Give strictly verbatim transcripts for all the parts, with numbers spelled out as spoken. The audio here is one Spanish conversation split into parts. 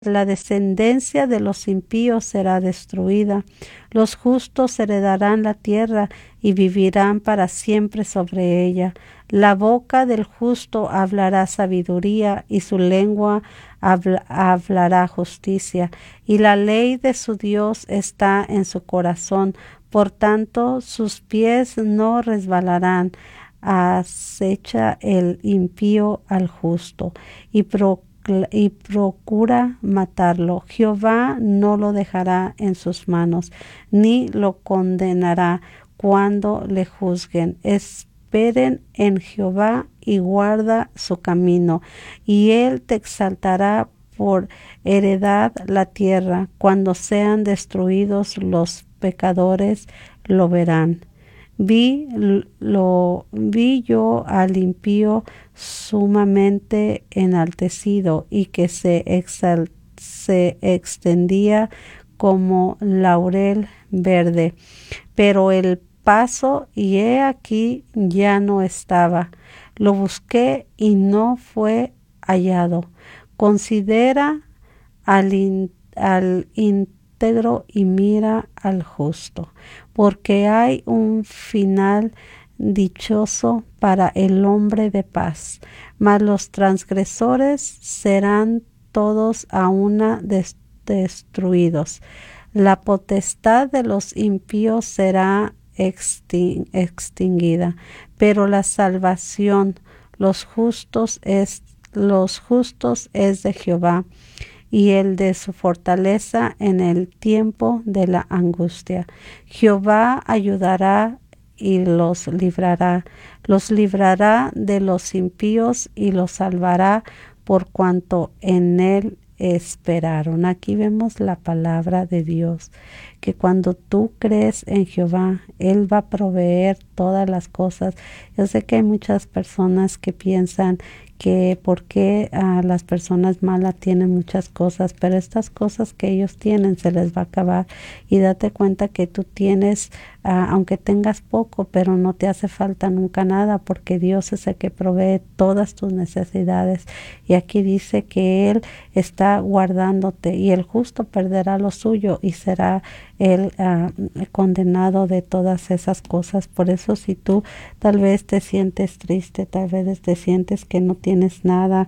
La descendencia de los impíos será destruida. Los justos heredarán la tierra y vivirán para siempre sobre ella. La boca del justo hablará sabiduría y su lengua habla, hablará justicia. Y la ley de su Dios está en su corazón. Por tanto, sus pies no resbalarán. Acecha el impío al justo y procura y procura matarlo. Jehová no lo dejará en sus manos, ni lo condenará cuando le juzguen. Esperen en Jehová y guarda su camino, y él te exaltará por heredad la tierra. Cuando sean destruidos los pecadores, lo verán. Vi, lo, vi yo al impío sumamente enaltecido y que se, exal, se extendía como laurel verde. Pero el paso, y he aquí, ya no estaba. Lo busqué y no fue hallado. Considera al, in, al íntegro y mira al justo, porque hay un final dichoso para el hombre de paz, mas los transgresores serán todos a una des- destruidos. La potestad de los impíos será extin- extinguida, pero la salvación los justos es los justos es de Jehová, y el de su fortaleza en el tiempo de la angustia. Jehová ayudará y los librará, los librará de los impíos y los salvará por cuanto en él esperaron. Aquí vemos la palabra de Dios, que cuando tú crees en Jehová, él va a proveer todas las cosas. Yo sé que hay muchas personas que piensan que por qué uh, las personas malas tienen muchas cosas, pero estas cosas que ellos tienen se les va a acabar, y date cuenta que tú tienes, uh, aunque tengas poco, pero no te hace falta nunca nada, porque Dios es el que provee todas tus necesidades. Y aquí dice que Él está guardándote, y el justo perderá lo suyo y será él uh, condenado de todas esas cosas. Por eso, si tú tal vez te sientes triste, tal vez te sientes que no tienes nada,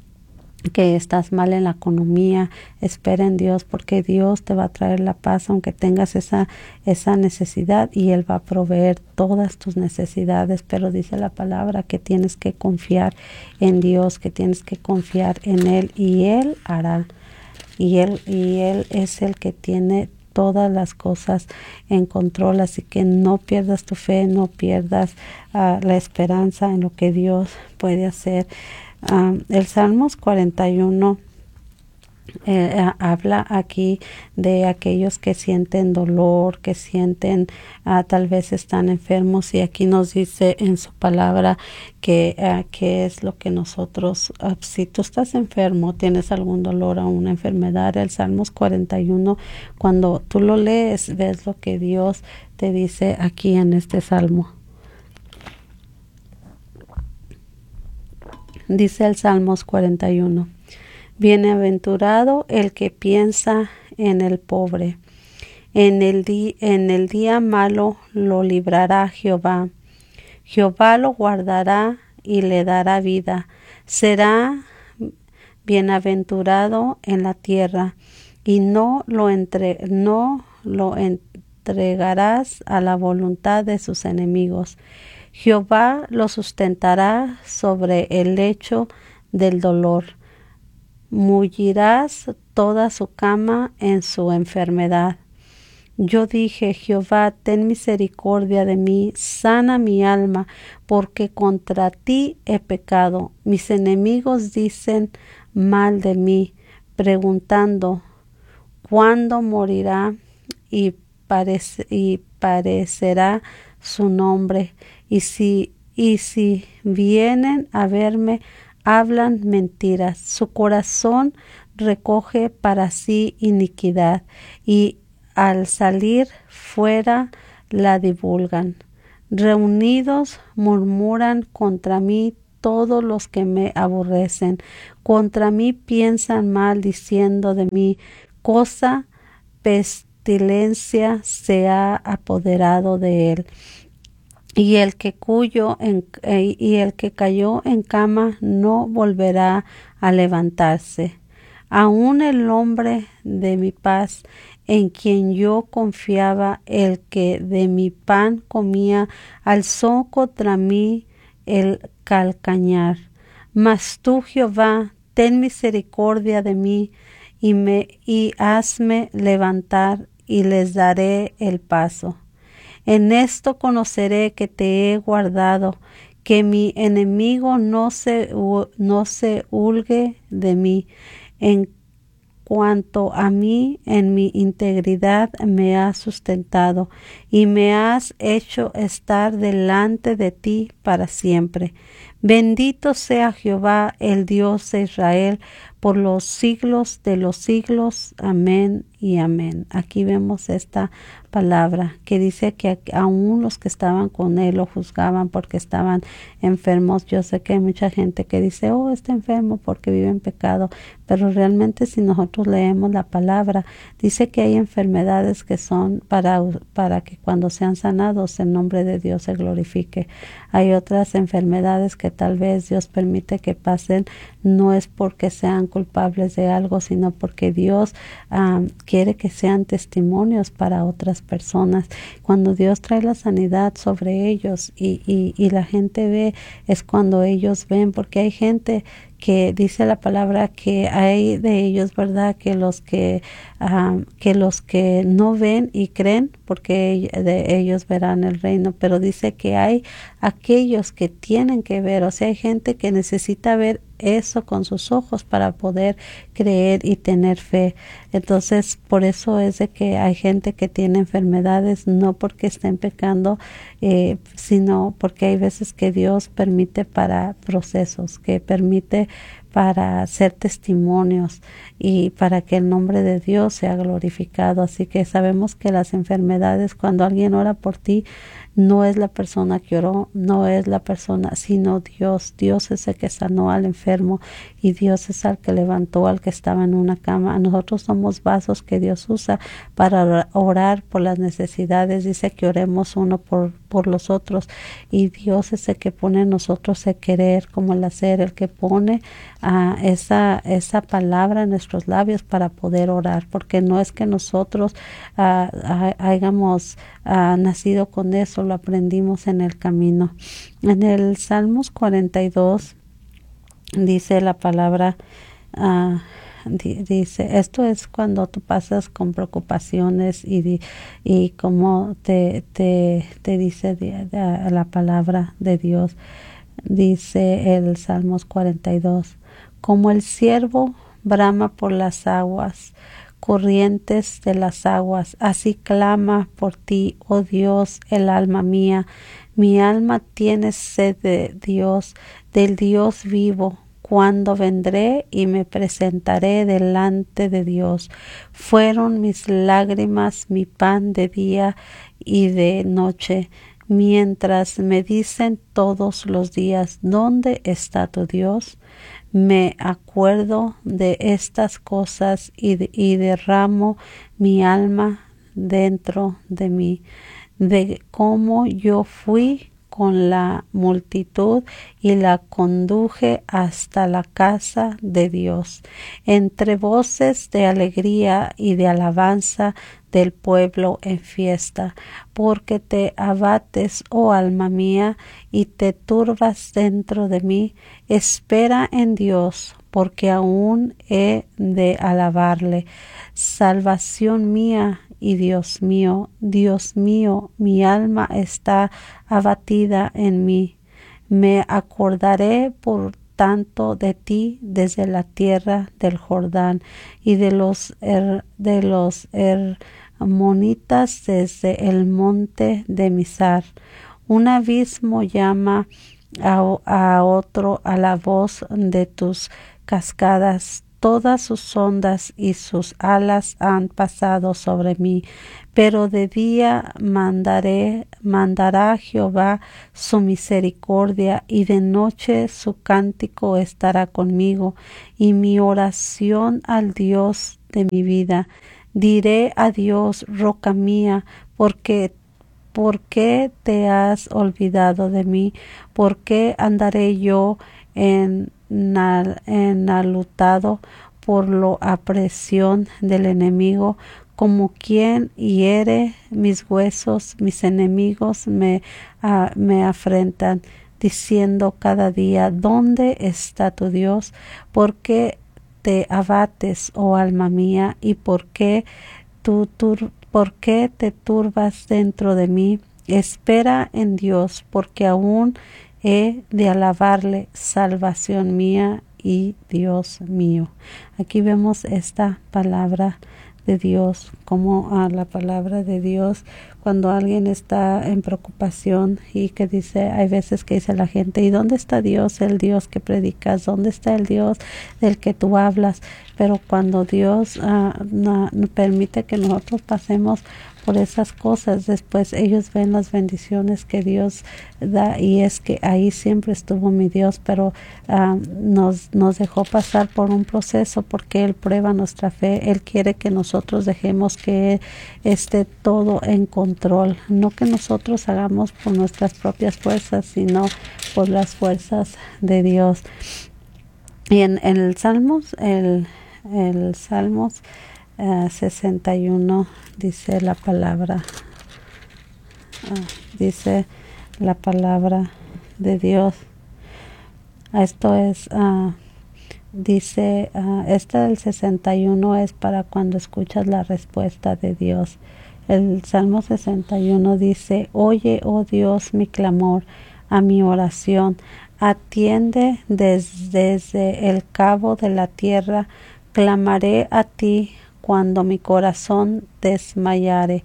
que estás mal en la economía, espera en Dios, porque Dios te va a traer la paz aunque tengas esa, esa necesidad, y Él va a proveer todas tus necesidades. Pero dice la palabra que tienes que confiar en Dios, que tienes que confiar en Él, y Él hará. Y Él, y Él es el que tiene todas las cosas en control, así que no pierdas tu fe, no pierdas uh, la esperanza en lo que Dios puede hacer. Um, el Salmos cuarenta y uno eh, habla aquí de aquellos que sienten dolor, que sienten, uh, tal vez están enfermos, y aquí nos dice en su palabra que uh, qué es lo que nosotros, uh, si tú estás enfermo, tienes algún dolor o una enfermedad, el Salmos cuarenta y uno, cuando tú lo lees, ves lo que Dios te dice aquí en este salmo. Dice el Salmos cuarenta y uno: bienaventurado el que piensa en el pobre. En el, di- en el día malo lo librará Jehová. Jehová lo guardará y le dará vida. Será bienaventurado en la tierra, y no lo, entre- no lo entregarás a la voluntad de sus enemigos. Jehová lo sustentará sobre el lecho del dolor. Mullirás toda su cama en su enfermedad. Yo dije: Jehová, ten misericordia de mí, sana mi alma, porque contra ti he pecado. Mis enemigos dicen mal de mí, preguntando: ¿cuándo morirá y, parece, y parecerá su nombre? Y si, y si vienen a verme, hablan mentiras. Su corazón recoge para sí iniquidad, y al salir fuera la divulgan. Reunidos murmuran contra mí todos los que me aborrecen. Contra mí piensan mal, diciendo de mí, cosa pestilencia se ha apoderado de él. Y el que cuyo en, eh, y el que cayó en cama no volverá a levantarse. Aún el hombre de mi paz, en quien yo confiaba, el que de mi pan comía, alzó contra mí el calcañar. Mas tú, Jehová, ten misericordia de mí, y me y hazme levantar, y les daré el paso. En esto conoceré que te he guardado, que mi enemigo no se, no se hurgue de mí. En cuanto a mí, en mi integridad me has sustentado, y me has hecho estar delante de ti para siempre. Bendito sea Jehová, el Dios de Israel, por los siglos de los siglos. Amén y amén. Aquí vemos esta palabra que dice que aún los que estaban con él lo juzgaban porque estaban enfermos. Yo sé que hay mucha gente que dice, oh, está enfermo porque vive en pecado, pero realmente si nosotros leemos la palabra, dice que hay enfermedades que son para, para que cuando sean sanados el nombre de Dios se glorifique. Hay otras enfermedades que tal vez Dios permite que pasen, no es porque sean culpables de algo, sino porque Dios um, quiere que sean testimonios para otras personas. Cuando Dios trae la sanidad sobre ellos y, y, y la gente ve, es cuando ellos ven, porque hay gente que dice la palabra que hay de ellos, ¿verdad? Que los que uh, que los que no ven y creen, porque de ellos verán el reino, pero dice que hay aquellos que tienen que ver, o sea, hay gente que necesita ver eso con sus ojos para poder creer y tener fe. Entonces, por eso es de que hay gente que tiene enfermedades, no porque estén pecando, eh, sino porque hay veces que Dios permite para procesos, que permite para ser testimonios y para que el nombre de Dios sea glorificado. Así que sabemos que las enfermedades, cuando alguien ora por ti, no es la persona que oró, no es la persona, sino Dios. Dios es el que sanó al enfermo y Dios es el que levantó al que estaba en una cama. Nosotros somos vasos que Dios usa para orar por las necesidades. Dice que oremos uno por, por los otros, y Dios es el que pone en nosotros el querer como el hacer, el que pone uh, esa, esa palabra en nuestros labios para poder orar, porque no es que nosotros uh, hayamos uh, nacido con eso, lo aprendimos en el camino. En el Salmos cuarenta y dos dice la palabra, uh, di, dice, esto es cuando tú pasas con preocupaciones y, di, y como te, te, te dice de, de, la palabra de Dios. Dice el Salmos cuarenta y dos, como el ciervo brama por las aguas, corrientes de las aguas, así clama por ti, oh Dios, el alma mía. Mi alma tiene sed de Dios, del Dios vivo. Cuando vendré y me presentaré delante de Dios. Fueron mis lágrimas mi pan de día y de noche, mientras me dicen todos los días, ¿dónde está tu Dios? Me acuerdo de estas cosas y, de, y derramo mi alma dentro de mí, de cómo yo fui con la multitud y la conduje hasta la casa de Dios, entre voces de alegría y de alabanza del pueblo en fiesta, porque te abates, oh alma mía, y te turbas dentro de mí. Espera en Dios, porque aún he de alabarle, salvación mía y Dios mío. Dios mío, mi alma está abatida en mí. Me acordaré por tanto de ti desde la tierra del Jordán y de los er, de los hermonitas desde el monte de Mizar. Un abismo llama a, a otro a la voz de tus cascadas. todas sus ondas y sus alas han pasado sobre mí. Pero de día mandaré, mandará Jehová su misericordia, y de noche su cántico estará conmigo, y mi oración al Dios de mi vida. Diré a Dios, roca mía, porque ¿por qué te has olvidado de mí? ¿Por qué andaré yo en enalutado por la opresión del enemigo? Como quien hiere mis huesos, mis enemigos me, uh, me afrentan, diciendo cada día, ¿dónde está tu Dios? ¿Por qué te abates, oh alma mía? ¿Y por qué tú, tú ¿Por qué te turbas dentro de mí? Espera en Dios, porque aún he de alabarle, salvación mía y Dios mío. Aquí vemos esta palabra de Dios, como a la palabra de Dios, cuando alguien está en preocupación y que dice, hay veces que dice la gente, ¿y dónde está Dios, el Dios que predicas? ¿Dónde está el Dios del que tú hablas? Pero cuando Dios uh, no, no permite que nosotros pasemos por esas cosas, después ellos ven las bendiciones que Dios da, y es que ahí siempre estuvo mi Dios, pero uh, nos, nos dejó pasar por un proceso porque Él prueba nuestra fe. Él quiere que nosotros dejemos que esté todo en control, no que nosotros hagamos por nuestras propias fuerzas, sino por las fuerzas de Dios. Y en, en el Salmos, el, el Salmos Uh, sesenta y uno dice la palabra, uh, dice la palabra de Dios. Esto es, uh, dice, uh, este del sesenta y uno es para cuando escuchas la respuesta de Dios. El Salmo sesenta y uno dice, oye, oh Dios, mi clamor, a mi oración, atiende desde, desde el cabo de la tierra, clamaré a ti cuando mi corazón desmayare.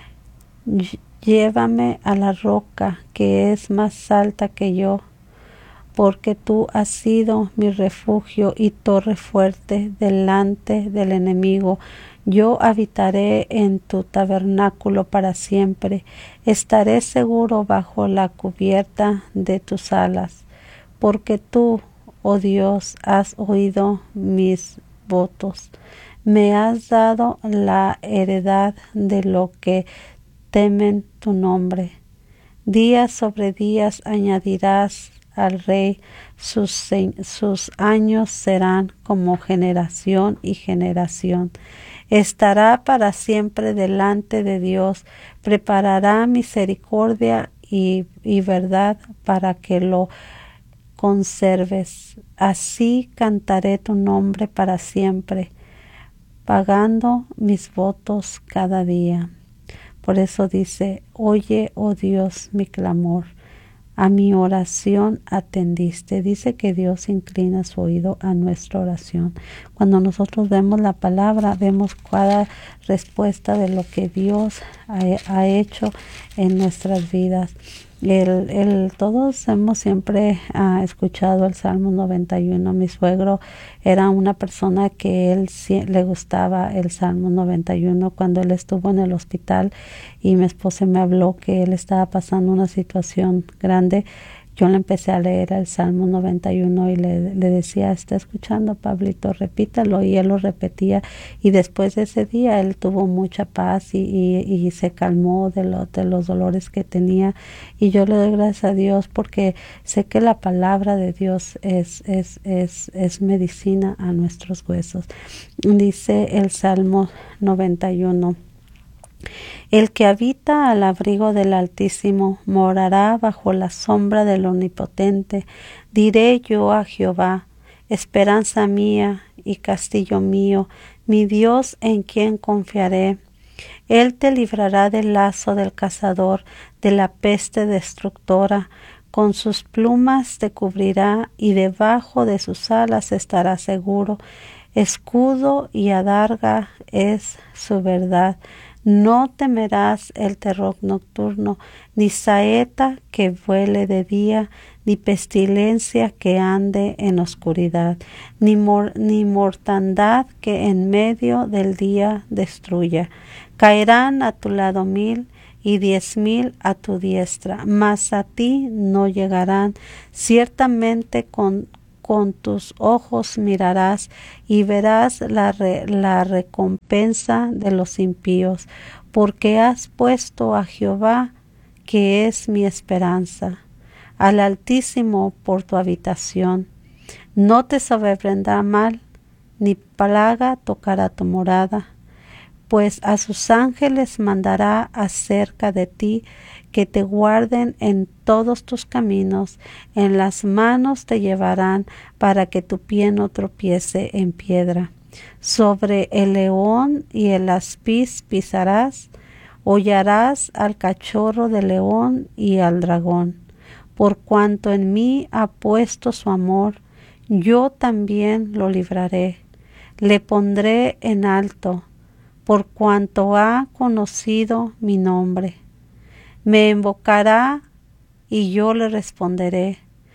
Llévame a la roca que es más alta que yo, porque tú has sido mi refugio y torre fuerte delante del enemigo. Yo habitaré en tu tabernáculo para siempre. Estaré seguro bajo la cubierta de tus alas, porque tú, oh Dios, has oído mis votos. Me has dado la heredad de lo que temen tu nombre. Días sobre días añadirás al rey, sus, sus años serán como generación y generación. Estará para siempre delante de Dios, preparará misericordia y, y verdad para que lo conserves. Así cantaré tu nombre para siempre, pagando mis votos cada día. Por eso dice, oye, oh Dios, mi clamor, a mi oración atendiste. Dice que Dios inclina su oído a nuestra oración. Cuando nosotros vemos la palabra, vemos cada respuesta de lo que Dios ha, ha hecho en nuestras vidas. El, el, todos hemos siempre uh, escuchado el Salmo noventa y uno. Mi suegro era una persona que él sí, le gustaba el Salmo noventa y uno. Cuando él estuvo en el hospital y mi esposa me habló que él estaba pasando una situación grande, yo le empecé a leer el Salmo noventa y uno y le, le decía, está escuchando, Pablito, repítalo, y él lo repetía, y después de ese día él tuvo mucha paz y, y, y se calmó de, lo, de los dolores que tenía, y yo le doy gracias a Dios porque sé que la palabra de Dios es, es, es, es medicina a nuestros huesos. Dice el Salmo noventa y uno, el que habita al abrigo del Altísimo morará bajo la sombra del Omnipotente. Diré yo a Jehová, esperanza mía y castillo mío, mi Dios en quien confiaré. Él te librará del lazo del cazador, de la peste destructora. Con sus plumas te cubrirá y debajo de sus alas estarás seguro. Escudo y adarga es su verdad. No temerás el terror nocturno, ni saeta que vuele de día, ni pestilencia que ande en oscuridad, ni, mor ni mortandad que en medio del día destruya. Caerán a tu lado mil y diez mil a tu diestra, mas a ti no llegarán. Ciertamente con Con tus ojos mirarás y verás la, re, la recompensa de los impíos, porque has puesto a Jehová, que es mi esperanza, al Altísimo por tu habitación. No te sobrevendrá mal, ni plaga tocará tu morada, pues a sus ángeles mandará acerca de ti, que te guarden en todos tus caminos, en las manos te llevarán, para que tu pie no tropiece en piedra. Sobre el león y el aspis pisarás, hollarás al cachorro del león y al dragón. Por cuanto en mí ha puesto su amor, yo también lo libraré, le pondré en alto, por cuanto ha conocido mi nombre. Me invocará y yo le responderé.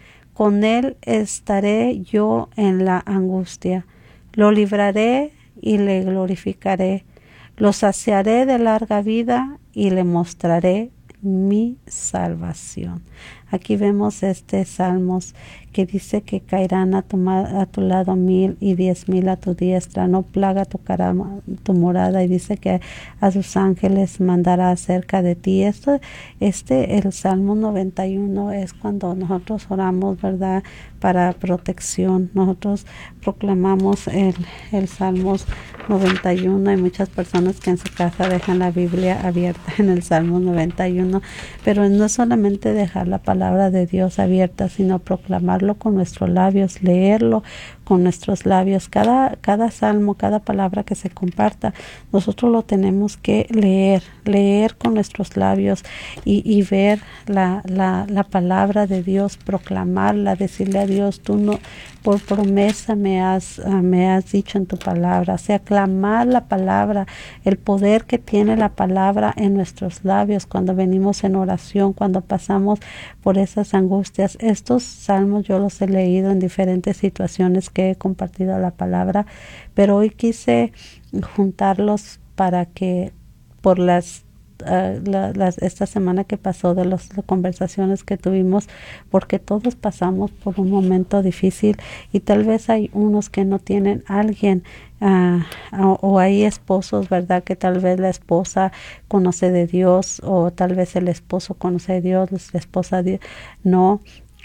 Con él estaré yo en la angustia. Lo libraré y le glorificaré. Lo saciaré de larga vida y le mostraré mi salvación. Aquí vemos este Salmos que dice que caerán a tu, a tu lado mil y diez mil a tu diestra, no plaga tocará tu morada, y dice que a sus ángeles mandará acerca de ti. Esto, este, el Salmo noventa y uno es cuando nosotros oramos, ¿verdad?, para protección. Nosotros proclamamos el, el Salmos noventa y uno. Hay muchas personas que en su casa dejan la Biblia abierta en el Salmo noventa y uno, pero no es solamente dejar la palabra de Dios abierta, sino proclamarlo con nuestros labios, leerlo con nuestros labios. Cada, cada salmo, cada palabra que se comparta, nosotros lo tenemos que leer, leer con nuestros labios y, y ver la, la, la palabra de Dios, proclamarla, decirle a Dios, tú no, por promesa me has, uh, me has dicho en tu palabra. O sea, clamar la palabra, el poder que tiene la palabra en nuestros labios cuando venimos en oración, cuando pasamos por esas angustias. Estos salmos yo los he leído en diferentes situaciones que he compartido la palabra, pero hoy quise juntarlos para que por las Uh, la, las, esta semana que pasó, de las conversaciones que tuvimos, porque todos pasamos por un momento difícil y tal vez hay unos que no tienen a alguien, uh, o, o hay esposos, ¿verdad?, que tal vez la esposa conoce de Dios, o tal vez el esposo conoce de Dios, la esposa de, no.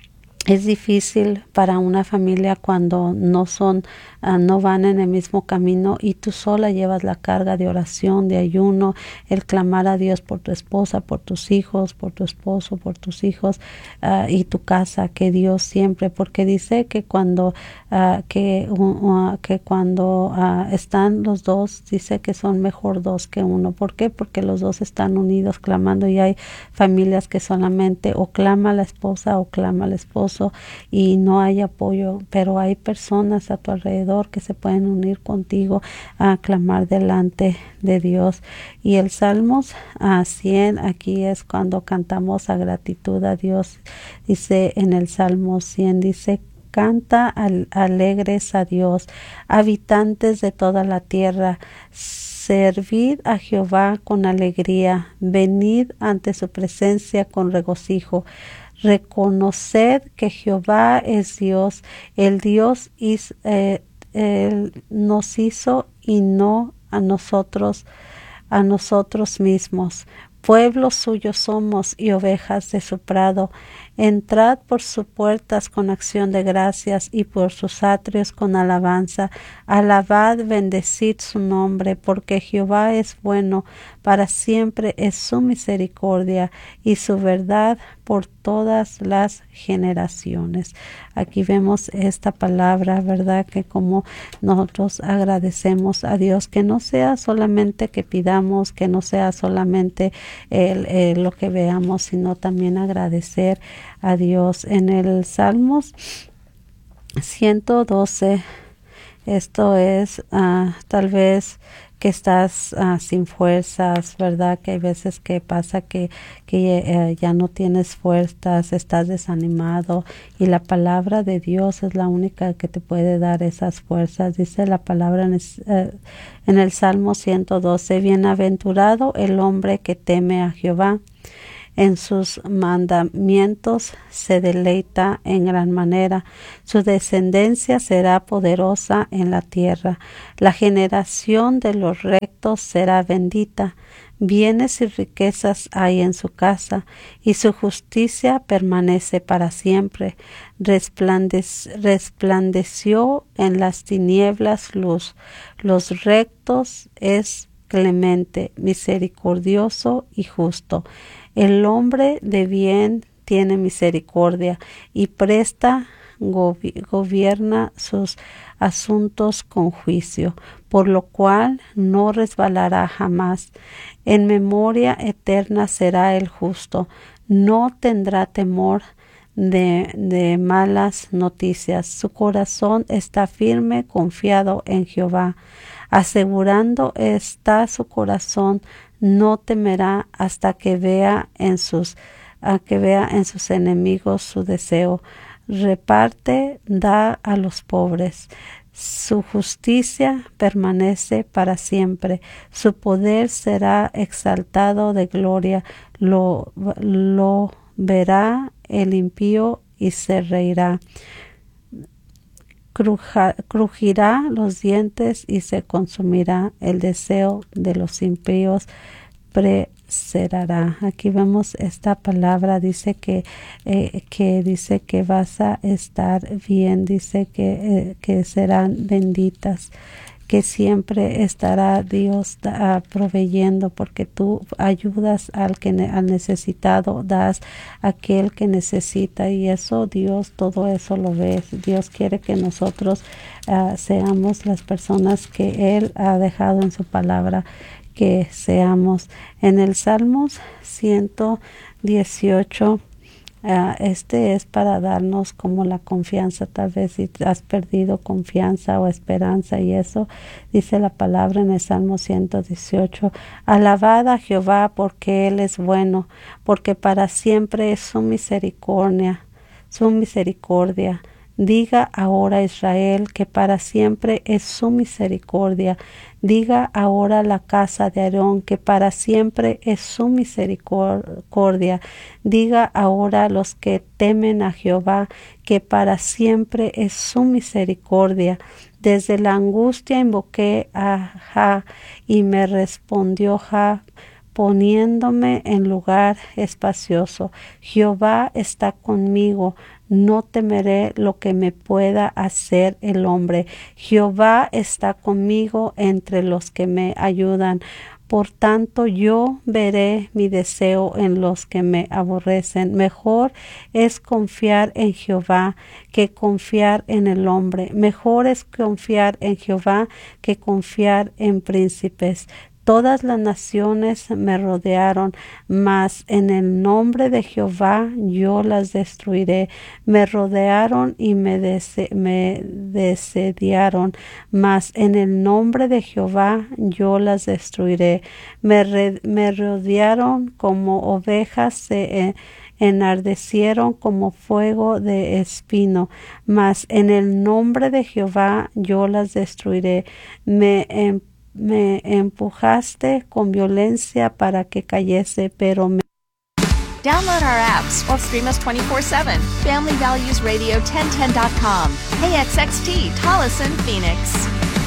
Es difícil para una familia cuando no son, uh, no van en el mismo camino y tú sola llevas la carga de oración, de ayuno, el clamar a Dios por tu esposa, por tus hijos, por tu esposo, por tus hijos uh, y tu casa, que Dios siempre, porque dice que cuando uh, que, uh, que cuando uh, están los dos, dice que son mejor dos que uno. ¿Por qué? Porque los dos están unidos clamando, y hay familias que solamente o clama la esposa o clama el esposo y no hay apoyo, pero hay personas a tu alrededor que se pueden unir contigo a clamar delante de Dios. Y el Salmos a cien, aquí es cuando cantamos a gratitud a Dios. Dice en el Salmo cien, dice: canta al, alegres a Dios, habitantes de toda la tierra, servid a Jehová con alegría, venid ante su presencia con regocijo. Reconoced que Jehová es Dios, el Dios is, eh, él nos hizo y no a nosotros, a nosotros mismos. Pueblo suyo somos y ovejas de su prado. Entrad por sus puertas con acción de gracias y por sus atrios con alabanza. Alabad, bendecid su nombre, porque Jehová es bueno, para siempre es su misericordia y su verdad por todas las generaciones. Aquí vemos esta palabra, ¿verdad?, que como nosotros agradecemos a Dios, que no sea solamente que pidamos, que no sea solamente el, el, lo que veamos, sino también agradecer a Dios. En el Salmos ciento doce Esto es uh, tal vez que estás uh, sin fuerzas, ¿verdad? Que hay veces que pasa que, que uh, ya no tienes fuerzas, estás desanimado y la palabra de Dios es la única que te puede dar esas fuerzas. Dice la palabra en el, uh, en el Salmo ciento doce, bienaventurado el hombre que teme a Jehová. En sus mandamientos se deleita en gran manera. Su descendencia será poderosa en la tierra. La generación de los rectos será bendita. Bienes y riquezas hay en su casa, y su justicia permanece para siempre. Resplandece, resplandeció en las tinieblas luz. Los rectos es clemente, misericordioso y justo. El hombre de bien tiene misericordia y presta, gobi- gobierna sus asuntos con juicio, por lo cual no resbalará jamás. En memoria eterna será el justo, no tendrá temor de, de malas noticias. Su corazón está firme, confiado en Jehová. Asegurando está su corazón, no temerá hasta que vea en sus a que vea en sus enemigos su deseo. Reparte, da a los pobres. Su justicia permanece para siempre. Su poder será exaltado de gloria. Lo, lo verá el impío y se reirá. Cruja, crujirá los dientes y se consumirá el deseo de los impíos preserará. Aquí vemos esta palabra, dice que eh, que dice que vas a estar bien, dice que, eh, que serán benditas, que siempre estará Dios uh, proveyendo, porque tú ayudas al que ne- al necesitado, das a aquel que necesita, y eso Dios, todo eso lo ve. Dios quiere que nosotros uh, seamos las personas que Él ha dejado en su palabra que seamos. En el Salmos ciento dieciocho, Uh, este es para darnos como la confianza. Tal vez si has perdido confianza o esperanza, y eso dice la palabra en el Salmo ciento dieciocho, alabad a Jehová porque Él es bueno, porque para siempre es su misericordia, su misericordia. Diga ahora Israel que para siempre es su misericordia. Diga ahora la casa de Aarón que para siempre es su misericordia. Diga ahora los que temen a Jehová que para siempre es su misericordia. Desde la angustia invoqué a Jah y me respondió Jah, poniéndome en lugar espacioso. Jehová está conmigo, no temeré lo que me pueda hacer el hombre. Jehová está conmigo entre los que me ayudan. Por tanto, yo veré mi deseo en los que me aborrecen. Mejor es confiar en Jehová que confiar en el hombre. Mejor es confiar en Jehová que confiar en príncipes. Todas las naciones me rodearon, mas en el nombre de Jehová yo las destruiré. Me rodearon y me, dese, me desediaron, mas en el nombre de Jehová yo las destruiré. Me, re, me rodearon como ovejas, se eh, enardecieron como fuego de espino, mas en el nombre de Jehová yo las destruiré. Me em, Me empujaste con violencia para que cayese, pero me... Download our apps or stream us twenty-four seven. Family Values Radio ten ten dot com. K X X T, Tolleson, Phoenix.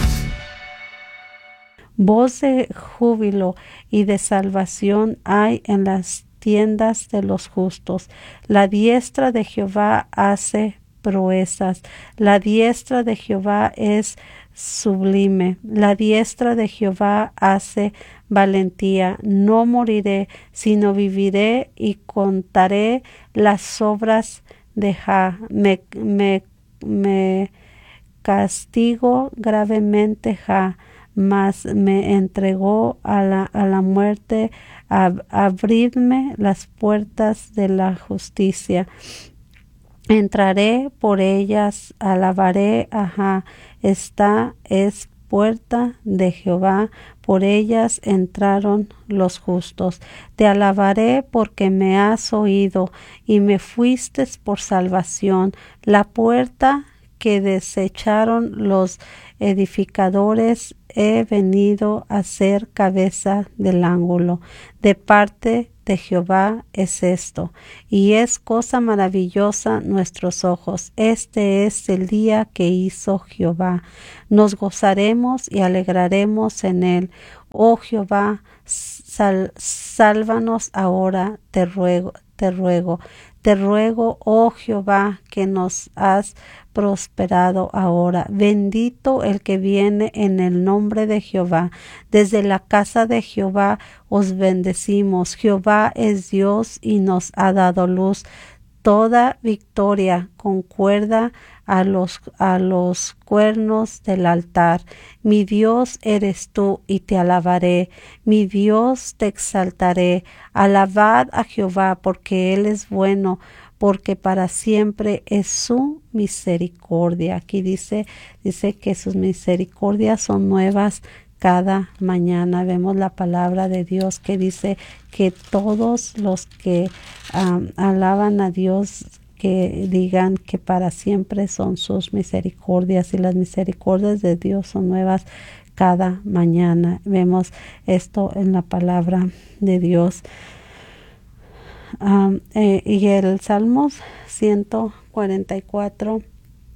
Voz de júbilo y de salvación hay en las tiendas de los justos. La diestra de Jehová hace proezas. La diestra de Jehová es sublime. La diestra de Jehová hace valentía. No moriré, sino viviré y contaré las obras de Jah. Me, me, me castigo gravemente Jah, mas me entregó a la, a la muerte. Ab, abridme las puertas de la justicia. Entraré por ellas, alabaré, ajá, esta es puerta de Jehová, por ellas entraron los justos. Te alabaré porque me has oído y me fuiste por salvación. La puerta que desecharon los edificadores, he venido a ser cabeza del ángulo. De parte de Jehová es esto, y es cosa maravillosa nuestros ojos. Este es el día que hizo Jehová. Nos gozaremos y alegraremos en él. Oh Jehová, sal, sálvanos ahora, te ruego, te ruego. Te ruego, oh Jehová, que nos has prosperado ahora. Bendito el que viene en el nombre de Jehová. Desde la casa de Jehová os bendecimos. Jehová es Dios y nos ha dado luz. Toda victoria concuerda a los, a los cuernos del altar. Mi Dios eres tú y te alabaré. Mi Dios te exaltaré. Alabad a Jehová porque Él es bueno, porque para siempre es su misericordia. Aquí dice, dice que sus misericordias son nuevas cada mañana. Vemos la palabra de Dios que dice que todos los que um, alaban a Dios, que digan que para siempre son sus misericordias, y las misericordias de Dios son nuevas cada mañana. Vemos esto en la palabra de Dios. Um, eh, y el Salmos ciento cuarenta y cuatro,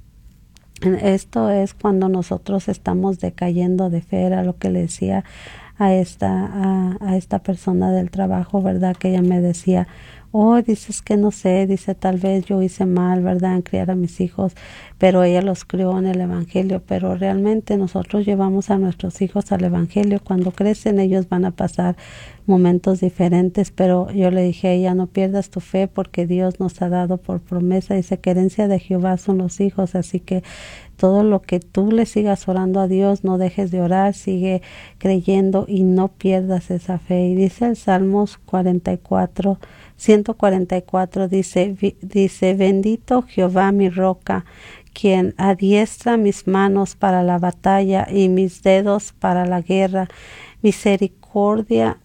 esto es cuando nosotros estamos decayendo de fe. Era lo que le decía a esta, a, a esta persona del trabajo, ¿verdad? Que ella me decía, oh, dices que no sé, dice, tal vez yo hice mal, ¿verdad?, en criar a mis hijos, pero ella los crió en el Evangelio. Pero realmente nosotros llevamos a nuestros hijos al Evangelio. Cuando crecen ellos van a pasar momentos diferentes, pero yo le dije a ella, no pierdas tu fe, porque Dios nos ha dado por promesa, dice que herencia de Jehová son los hijos, así que todo lo que tú le sigas orando a Dios, no dejes de orar, sigue creyendo y no pierdas esa fe. Y dice el Salmos cuarenta y cuatro, ciento cuarenta y cuatro, dice, dice, bendito Jehová mi roca, quien adiestra mis manos para la batalla y mis dedos para la guerra. Misericordia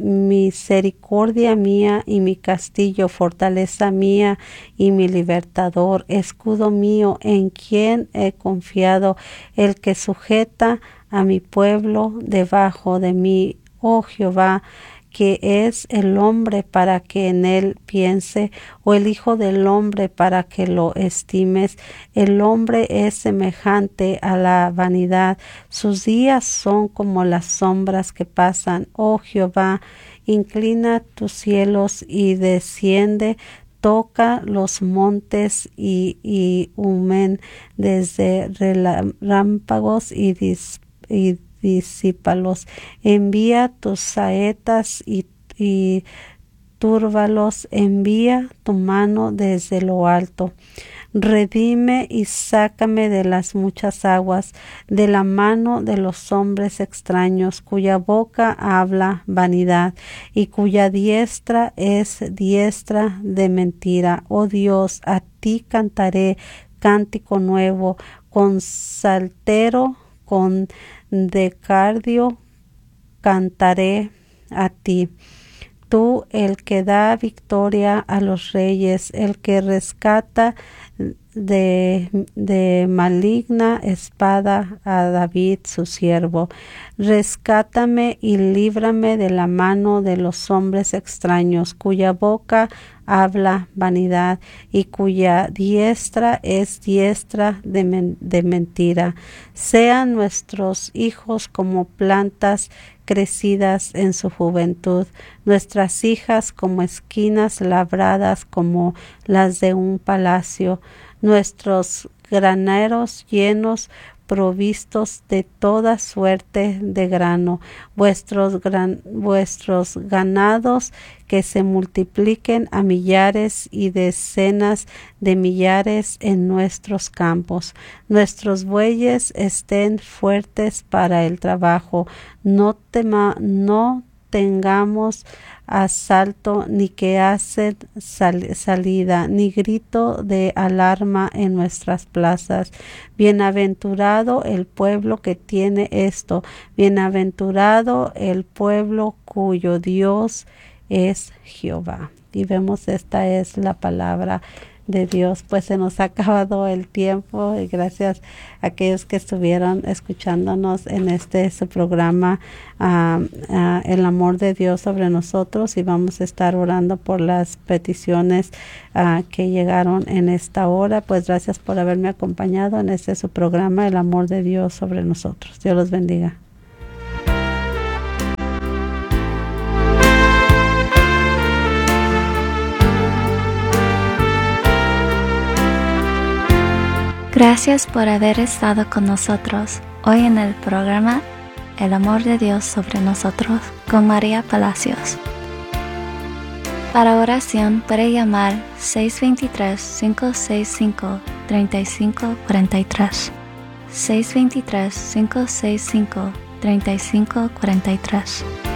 Misericordia mía y mi castillo, fortaleza mía y mi libertador, escudo mío en quien he confiado, el que sujeta a mi pueblo debajo de mí. Oh Jehová, que es el hombre para que en él piense, o el hijo del hombre para que lo estimes. El hombre es semejante a la vanidad, sus días son como las sombras que pasan. Oh Jehová, inclina tus cielos y desciende, toca los montes y, y humen desde relámpagos y, dis, y disípalos. Envía tus saetas y, y túrbalos, envía tu mano desde lo alto. Redime y sácame de las muchas aguas, de la mano de los hombres extraños, cuya boca habla vanidad y cuya diestra es diestra de mentira. Oh Dios, a ti cantaré cántico nuevo, con saltero, con decardio cantaré a ti. Tú, el que da victoria a los reyes, el que rescata de, de maligna espada a David su siervo. Rescátame y líbrame de la mano de los hombres extraños, cuya boca habla vanidad y cuya diestra es diestra de, men- de mentira. Sean nuestros hijos como plantas crecidas en su juventud, nuestras hijas como esquinas labradas como las de un palacio, nuestros graneros llenos, provistos de toda suerte de grano, vuestros, gran, vuestros ganados que se multipliquen a millares y decenas de millares en nuestros campos. Nuestros bueyes estén fuertes para el trabajo, no tema, no tengamos asalto, ni que hace sal- salida, ni grito de alarma en nuestras plazas. Bienaventurado el pueblo que tiene esto, bienaventurado el pueblo cuyo Dios es Jehová. Y vemos, esta es la palabra de Dios. Pues se nos ha acabado el tiempo, y gracias a aquellos que estuvieron escuchándonos en este su programa, uh, uh, el amor de Dios sobre nosotros, y vamos a estar orando por las peticiones uh, que llegaron en esta hora. Pues gracias por haberme acompañado en este su programa, el amor de Dios sobre nosotros. Dios los bendiga. Gracias por haber estado con nosotros hoy en el programa El amor de Dios sobre nosotros con María Palacios. Para oración puede llamar seis dos tres, cinco seis cinco, tres cinco cuatro tres. seis dos tres, cinco seis cinco, tres cinco cuatro tres.